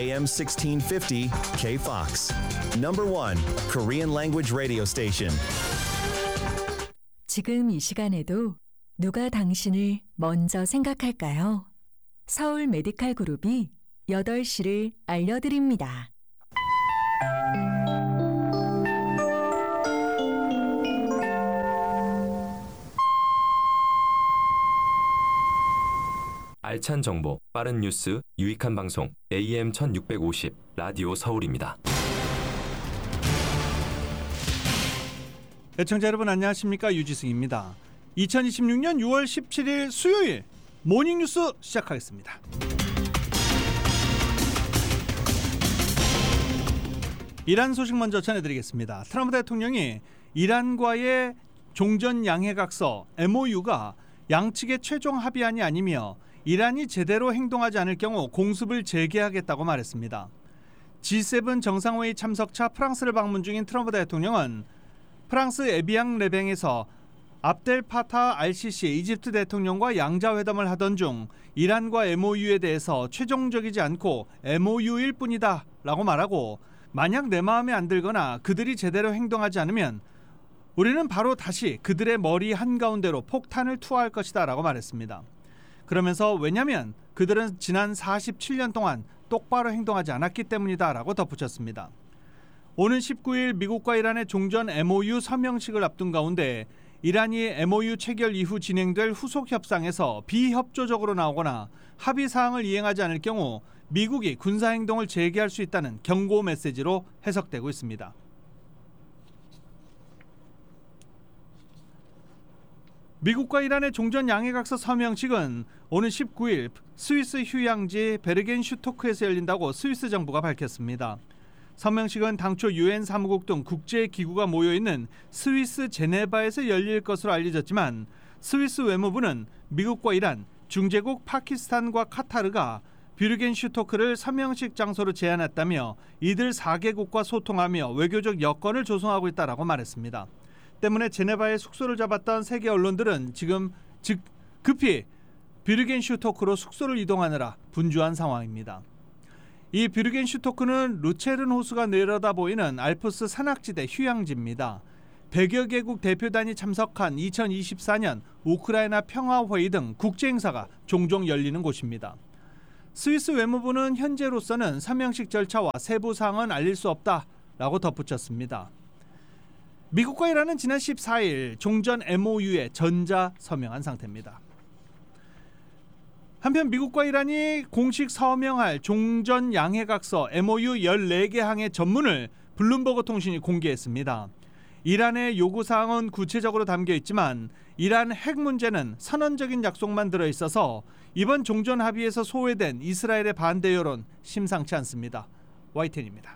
AM 1650 KFOX. Number 1 Korean language radio station. 지금 이 시간에도 누가 당신을 먼저 생각할까요? 서울 메디칼 그룹이 8시를 알려드립니다. 알찬 정보, 빠른 뉴스, 유익한 방송 AM 1650 라디오 서울입니다. 애청자 여러분 안녕하십니까? 유지승입니다. 2026년 6월 17일 수요일 모닝뉴스 시작하겠습니다. 이란 소식 먼저 전해드리겠습니다. 트럼프 대통령이 이란과의 종전 양해각서 MOU가 양측의 최종 합의안이 아니며 이란이 제대로 행동하지 않을 경우 공습을 재개하겠다고 말했습니다. G7 정상회의 참석차 프랑스를 방문 중인 트럼프 대통령은 프랑스 에비앙 레뱅에서 압델 파타 알시시 이집트 대통령과 양자회담을 하던 중 이란과 MOU에 대해서 최종적이지 않고 MOU일 뿐이다 라고 말하고, 만약 내 마음에 안 들거나 그들이 제대로 행동하지 않으면 우리는 바로 다시 그들의 머리 한가운데로 폭탄을 투하할 것이다 라고 말했습니다. 그러면서 왜냐면 그들은 지난 47년 동안 똑바로 행동하지 않았기 때문이다 라고 덧붙였습니다. 오는 19일 미국과 이란의 종전 MOU 서명식을 앞둔 가운데 이란이 MOU 체결 이후 진행될 후속 협상에서 비협조적으로 나오거나 합의 사항을 이행하지 않을 경우 미국이 군사행동을 재개할 수 있다는 경고 메시지로 해석되고 있습니다. 미국과 이란의 종전 양해각서 서명식은 오는 19일 스위스 휴양지 베르겐슈토크에서 열린다고 스위스 정부가 밝혔습니다. 서명식은 당초 유엔 사무국 등 국제기구가 모여있는 스위스 제네바에서 열릴 것으로 알려졌지만, 스위스 외무부는 미국과 이란, 중재국 파키스탄과 카타르가 베르겐슈토크를 서명식 장소로 제안했다며 이들 4개국과 소통하며 외교적 여건을 조성하고 있다라고 말했습니다. 때문에 제네바에 숙소를 잡았던 세계 언론들은 지금 급히 베르겐슈토크로 숙소를 이동하느라 분주한 상황입니다. 이 베르겐슈토크는 루체른 호수가 내려다 보이는 알프스 산악지대 휴양지입니다. 100여 개국 대표단이 참석한 2024년 우크라이나 평화회의 등 국제행사가 종종 열리는 곳입니다. 스위스 외무부는 현재로서는 서명식 절차와 세부 사항은 알릴 수 없다라고 덧붙였습니다. 미국과 이란은 지난 14일 종전 MOU에 전자 서명한 상태입니다. 한편 미국과 이란이 공식 서명할 종전 양해각서 MOU 14개 항의 전문을 블룸버그 통신이 공개했습니다. 이란의 요구사항은 구체적으로 담겨 있지만 이란 핵 문제는 선언적인 약속만 들어있어서 이번 종전 합의에서 소외된 이스라엘의 반대 여론 심상치 않습니다. YTN입니다.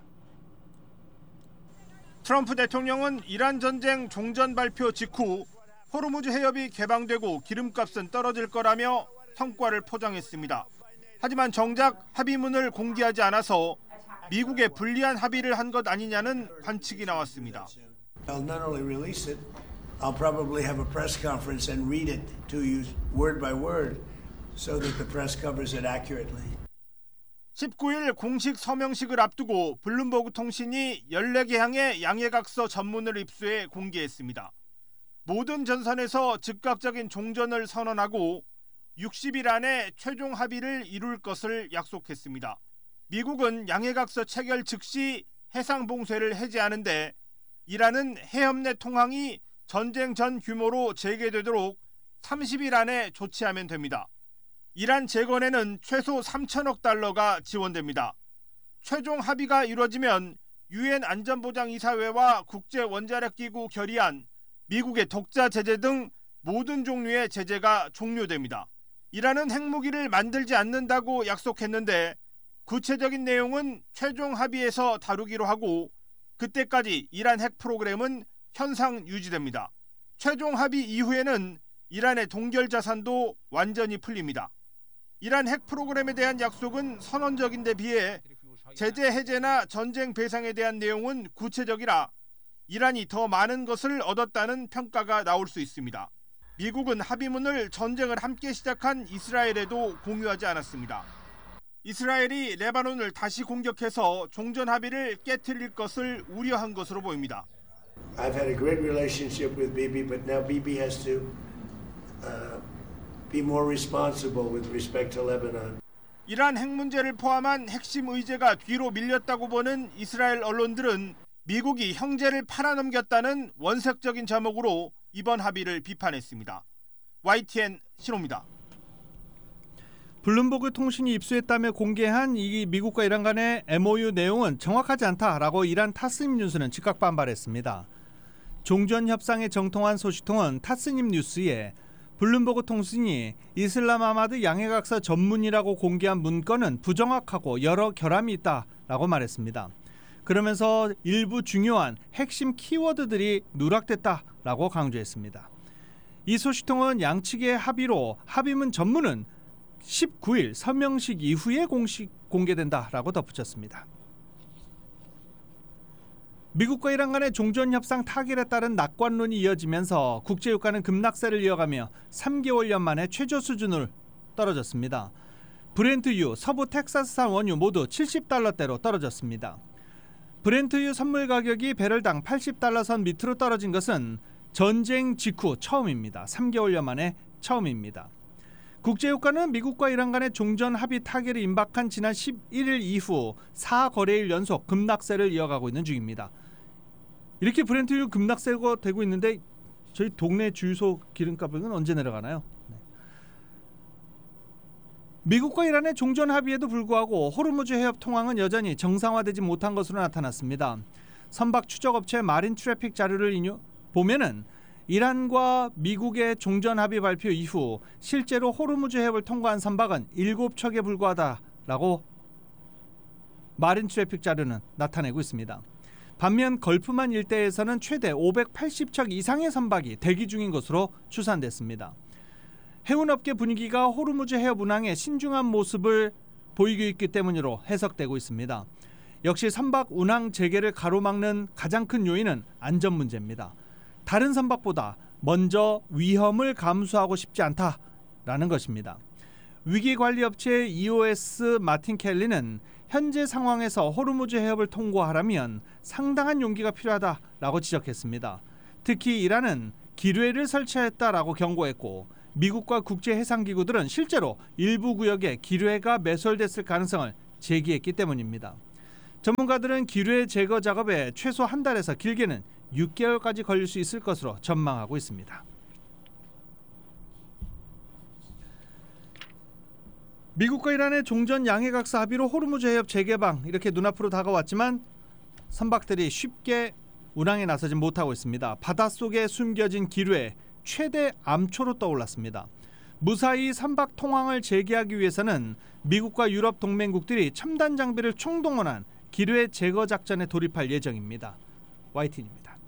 트럼프 대통령은 이란 전쟁 종전 발표 직후 호르무즈 해협이 개방되고 기름값은 떨어질 거라며 성과를 포장했습니다. 하지만 정작 합의문을 공개하지 않아서 미국에 불리한 합의를 한 것 아니냐는 관측이 나왔습니다. I'll not only release it, I'll probably have a press conference and read it to you word by word so that the press covers it accurately. 19일 공식 서명식을 앞두고 블룸버그 통신이 14개 항의 양해각서 전문을 입수해 공개했습니다. 모든 전선에서 즉각적인 종전을 선언하고 60일 안에 최종 합의를 이룰 것을 약속했습니다. 미국은 양해각서 체결 즉시 해상봉쇄를 해제하는데 이란은 해협 내 통항이 전쟁 전 규모로 재개되도록 30일 안에 조치하면 됩니다. 이란 재건에는 최소 3천억 달러가 지원됩니다. 최종 합의가 이루어지면 유엔 안전보장이사회와 국제원자력기구 결의안, 미국의 독자 제재 등 모든 종류의 제재가 종료됩니다. 이란은 핵무기를 만들지 않는다고 약속했는데 구체적인 내용은 최종 합의에서 다루기로 하고 그때까지 이란 핵 프로그램은 현상 유지됩니다. 최종 합의 이후에는 이란의 동결 자산도 완전히 풀립니다. 이란 핵 프로그램에 대한 약속은 선언적인 데 비해 제재 해제나 전쟁 배상에 대한 내용은 구체적이라 이란이 더 많은 것을 얻었다는 평가가 나올 수 있습니다. 미국은 합의문을 전쟁을 함께 시작한 이스라엘에도 공유하지 않았습니다. 이스라엘이 레바논을 다시 공격해서 종전 합의를 깨트릴 것을 우려한 것으로 보입니다. I've had a great relationship with Bibi, but now Bibi has to be more responsible with respect to Lebanon. 이란 핵 문제를 포함한 핵심 의제가 뒤로 밀렸다고 보는 이스라엘 언론들은 미국이 형제를 팔아넘겼다는 원색적인 제목으로 이번 합의를 비판했습니다. YTN 신호입니다. 블룸버그 통신이 입수했다며 공개한 이 미국과 이란 간의 MOU 내용은 정확하지 않다라고 이란 타스님 뉴스는 즉각 반발했습니다. 종전 협상에 정통한 소식통은 타스님 뉴스에 블룸버그 통신이 이슬람 아마드 양해각서 전문이라고 공개한 문건은 부정확하고 여러 결함이 있다라고 말했습니다. 그러면서 일부 중요한 핵심 키워드들이 누락됐다라고 강조했습니다. 이 소식통은 양측의 합의로 합의문 전문은 19일 서명식 이후에 공식 공개된다라고 덧붙였습니다. 미국과 이란 간의 종전협상 타결에 따른 낙관론이 이어지면서 국제유가는 급락세를 이어가며 3개월여 만에 최저 수준을 떨어졌습니다. 브렌트유, 서부 텍사스산 원유 모두 70달러대로 떨어졌습니다. 브렌트유 선물 가격이 배럴당 80달러 선 밑으로 떨어진 것은 전쟁 직후 처음입니다. 3개월여 만에 처음입니다. 국제유가는 미국과 이란 간의 종전 합의 타결이 임박한 지난 11일 이후 4거래일 연속 급락세를 이어가고 있는 중입니다. 이렇게 브렌트유 급락세가 되고 있는데 저희 동네 주유소 기름값은 언제 내려가나요? 미국과 이란의 종전 합의에도 불구하고 호르무즈 해협 통항은 여전히 정상화되지 못한 것으로 나타났습니다. 선박 추적업체 마린 트래픽 자료를 보면은 이란과 미국의 종전 합의 발표 이후 실제로 호르무즈 해협을 통과한 선박은 7척에 불과하다라고 마린 트래픽 자료는 나타내고 있습니다. 반면 걸프만 일대에서는 최대 580척 이상의 선박이 대기 중인 것으로 추산됐습니다. 해운업계 분위기가 호르무즈 해협 운항의 신중한 모습을 보이고 있기 때문으로 해석되고 있습니다. 역시 선박 운항 재개를 가로막는 가장 큰 요인은 안전 문제입니다. 다른 선박보다 먼저 위험을 감수하고 싶지 않다라는 것입니다. 위기관리업체 EOS 마틴 켈리는 현재 상황에서 호르무즈 해협을 통과하려면 상당한 용기가 필요하다라고 지적했습니다. 특히 이란은 기뢰를 설치했다라고 경고했고 미국과 국제해상기구들은 실제로 일부 구역에 기뢰가 매설됐을 가능성을 제기했기 때문입니다. 전문가들은 기뢰 제거 작업에 최소 한 달에서 길게는 6개월까지 걸릴 수 있을 것으로 전망하고 있습니다. 미국과 이란의 종전 양해각서 합의로 호르무즈 해협 재개방 이렇게 눈앞으로 다가왔지만 선박들이 쉽게 운항에 나서지 못하고 있습니다. 바닷속에 숨겨진 기뢰 최대 암초로 떠올랐습니다. 무사히 선박 통항을 재개하기 위해서는 미국과 유럽 동맹국들이 첨단 장비를 총동원한 기뢰 제거 작전에 돌입할 예정입니다. YTN입니다.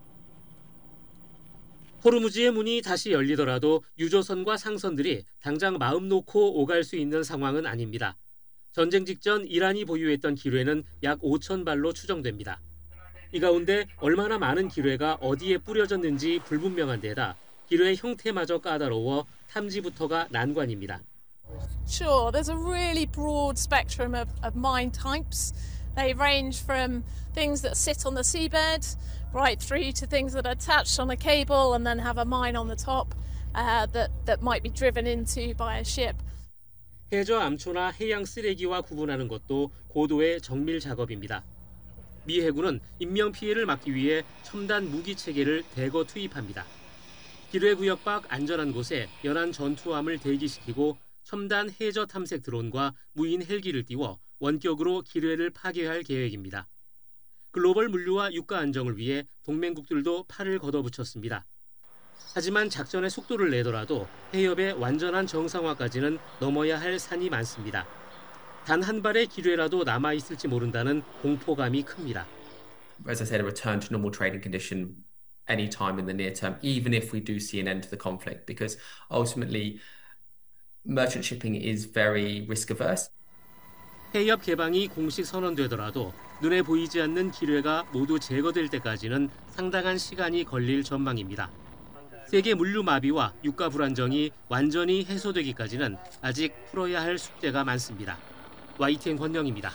호르무즈의 문이 다시 열리더라도 유조선과 상선들이 당장 마음 놓고 오갈 수 있는 상황은 아닙니다. 전쟁 직전 이란이 보유했던 기뢰는 약 5,000발로 추정됩니다. 이 가운데 얼마나 많은 기뢰가 어디에 뿌려졌는지 불분명한 데다 기뢰의 형태마저 까다로워 탐지부터가 난관입니다. Sure, there's a really broad spectrum of mine types. They range from things that sit on the seabed right through to things that are attached on a cable and then have a mine on the top that might be driven into by a ship. 해저 암초나 해양 쓰레기와 구분하는 것도 고도의 정밀 작업입니다. 미 해군은 인명 피해를 막기 위해 첨단 무기 체계를 대거 투입합니다. 기뢰 구역 밖 안전한 곳에 연안 전투함을 대기시키고 첨단 해저 탐색 드론과 무인 헬기를 띄워 원격으로 기뢰를 파괴할 계획입니다. 글로벌 물류와 유가 안정을 위해 동맹국들도 팔을 걷어붙였습니다. 하지만 작전의 속도를 내더라도 해협의 완전한 정상화까지는 넘어야 할 산이 많습니다. 단 한 발의 기뢰라도 남아있을지 모른다는 공포감이 큽니다. As I said, a return to normal trading condition any time in the near term, even if we do see an end to the conflict, because ultimately merchant shipping is very risk averse. 해협 개방이 공식 선언되더라도 눈에 보이지 않는 기뢰가 모두 제거될 때까지는 상당한 시간이 걸릴 전망입니다. 세계 물류 마비와 유가 불안정이 완전히 해소되기까지는 아직 풀어야 할 숙제가 많습니다. YTN 권영입니다.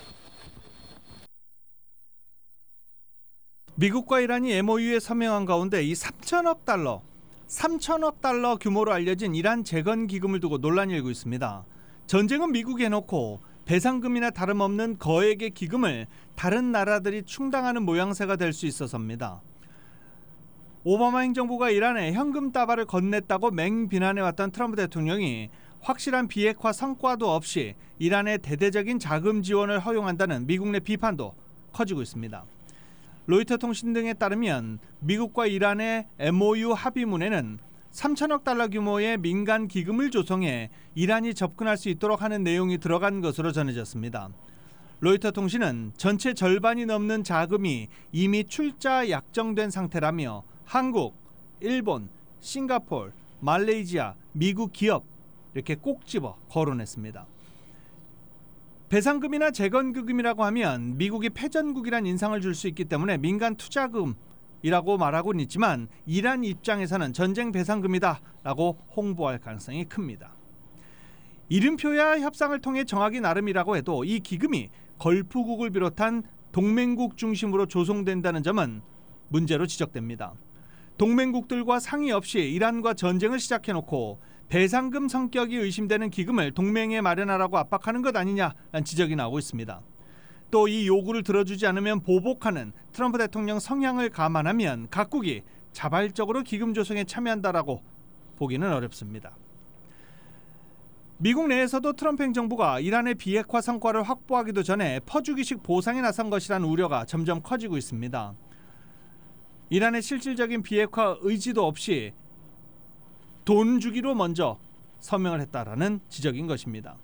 미국과 이란이 MOU에 서명한 가운데 이 3천억 달러 규모로 알려진 이란 재건 기금을 두고 논란이 일고 있습니다. 전쟁은 미국이 해놓고 배상금이나 다름없는 거액의 기금을 다른 나라들이 충당하는 모양새가 될 수 있어서입니다. 오바마 행정부가 이란에 현금 따발을 건넸다고 맹비난해왔던 트럼프 대통령이 확실한 비핵화 성과도 없이 이란의 대대적인 자금 지원을 허용한다는 미국 내 비판도 커지고 있습니다. 로이터 통신 등에 따르면 미국과 이란의 MOU 합의문에는 3천억 달러 규모의 민간 기금을 조성해 이란이 접근할 수 있도록 하는 내용이 들어간 것으로 전해졌습니다. 로이터 통신은 전체 절반이 넘는 자금이 이미 출자 약정된 상태라며 한국, 일본, 싱가포르, 말레이시아, 미국 기업 이렇게 꼭 집어 거론했습니다. 배상금이나 재건기금이라고 하면 미국이 패전국이란 인상을 줄 수 있기 때문에 민간 투자금이라고 말하고는 있지만 이란 입장에서는 전쟁 배상금이다라고 홍보할 가능성이 큽니다. 이름표야 협상을 통해 정하기 나름이라고 해도 이 기금이 걸프국을 비롯한 동맹국 중심으로 조성된다는 점은 문제로 지적됩니다. 동맹국들과 상의 없이 이란과 전쟁을 시작해놓고 배상금 성격이 의심되는 기금을 동맹에 마련하라고 압박하는 것 아니냐라는 지적이 나오고 있습니다. 또 이 요구를 들어주지 않으면 보복하는 트럼프 대통령 성향을 감안하면 각국이 자발적으로 기금 조성에 참여한다라고 보기는 어렵습니다. 미국 내에서도 트럼프 행정부가 이란의 비핵화 성과를 확보하기도 전에 퍼주기식 보상에 나선 것이라는 우려가 점점 커지고 있습니다. 이란의 실질적인 비핵화 의지도 없이 돈 주기로 먼저 서명을 했다라는 지적인 것입니다.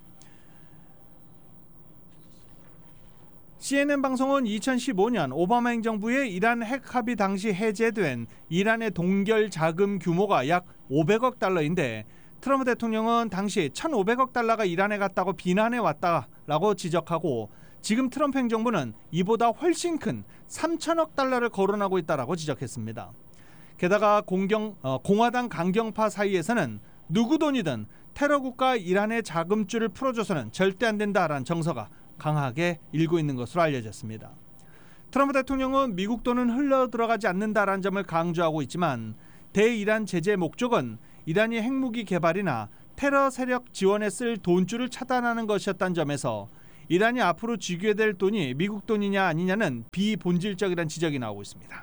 CNN 방송은 2015년 오바마 행정부의 이란 핵 합의 당시 해제된 이란의 동결 자금 규모가 약 500억 달러인데 트럼프 대통령은 당시 1,500억 달러가 이란에 갔다고 비난해 왔다라고 지적하고 지금 트럼프 행정부는 이보다 훨씬 큰 3천억 달러를 거론하고 있다라고 지적했습니다. 게다가 공화당 강경파 사이에서는 누구 돈이든 테러 국가 이란의 자금줄을 풀어줘서는 절대 안 된다라는 정서가 강하게 일고 있는 것으로 알려졌습니다. 트럼프 대통령은 미국 돈은 흘러들어가지 않는다라는 점을 강조하고 있지만 대이란 제재의 목적은 이란이 핵무기 개발이나 테러 세력 지원에 쓸 돈줄을 차단하는 것이었다는 점에서 이란이 앞으로 쥐게 될 돈이 미국 돈이냐 아니냐는 비본질적이라는 지적이 나오고 있습니다.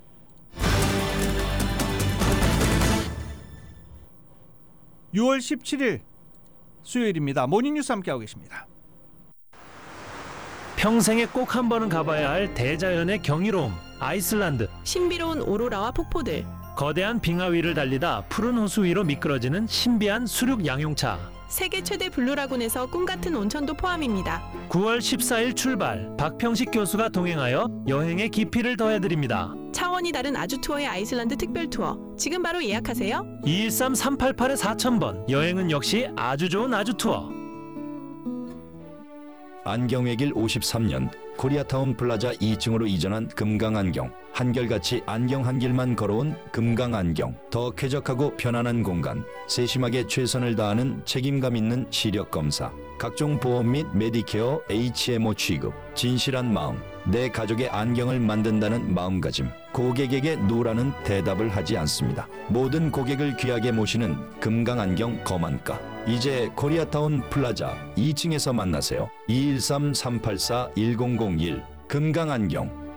(6월 17일) 수요일입니다. 모닝뉴스 함께하고 계십니다. 평생에 꼭 한 번은 가봐야 할 대자연의 경이로움, 아이슬란드. 신비로운 오로라와 폭포들. 거대한 빙하 위를 달리다 푸른 호수 위로 미끄러지는 신비한 수륙 양용차. 세계 최대 블루라군에서 꿈같은 온천도 포함입니다. 9월 14일 출발, 박평식 교수가 동행하여 여행의 깊이를 더해드립니다. 차원이 다른 아주 투어의 아이슬란드 특별 투어. 지금 바로 예약하세요. 213-388-4000번. 여행은 역시 아주 좋은 아주 투어. 안경외길 53년 코리아타운 플라자 2층으로 이전한 금강안경. 한결같이 안경 한 길만 걸어온 금강안경. 더 쾌적하고 편안한 공간. 세심하게 최선을 다하는 책임감 있는 시력 검사. 각종 보험 및 메디케어 HMO 취급. 진실한 마음. 내 가족의 안경을 만든다는 마음가짐. 고객에게 노라는 대답을 하지 않습니다. 모든 고객을 귀하게 모시는 금강안경 거만가. 이제 코리아타운 플라자 2층에서 만나세요. 213-384-1001 금강안경.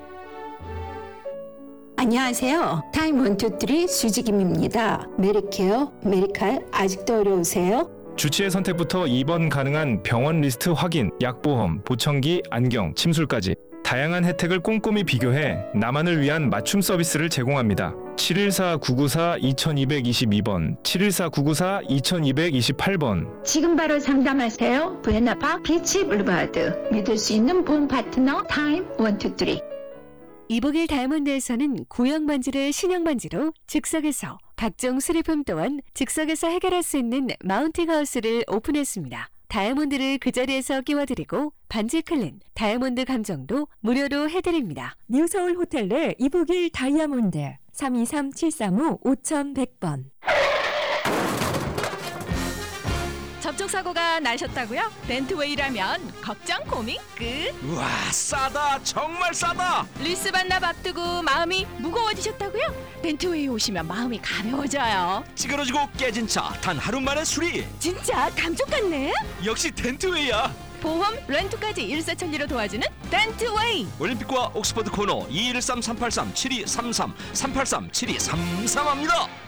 안녕하세요. 타임 123 수지김입니다. 메리케어, 메리칼 아직도 어려우세요? 주치의 선택부터 입원 가능한 병원 리스트 확인, 약보험, 보청기, 안경, 침술까지 다양한 혜택을 꼼꼼히 비교해 나만을 위한 맞춤 서비스를 제공합니다. 714-994-2222번, 714-994-2228번. 지금 바로 상담하세요. 부에나파 비치 블루바드. 믿을 수 있는 보험 파트너 타임 123. 이복일 다이아몬드에서는 구형 반지를 신형 반지로 즉석에서, 각종 수리품 또한 즉석에서 해결할 수 있는 마운팅 하우스를 오픈했습니다. 다이아몬드를 그 자리에서 끼워드리고 반지 클린, 다이아몬드 감정도 무료로 해드립니다. 뉴서울 호텔 내 이복일 다이아몬드 323-735-5100번. 접촉사고가 나셨다고요? 벤트웨이라면 걱정 고민 끝. 우와, 싸다. 정말 싸다. 리스 반납 앞두고 마음이 무거워지셨다고요? 벤트웨이 오시면 마음이 가벼워져요. 찌그러지고 깨진 차 단 하루 만에 수리. 진짜 감쪽 같네. 역시 덴트웨이야. 보험, 렌트까지 일사천리로 도와주는 덴트웨이. 올림픽과 옥스퍼드 코너 213-383-7233 383-7233합니다.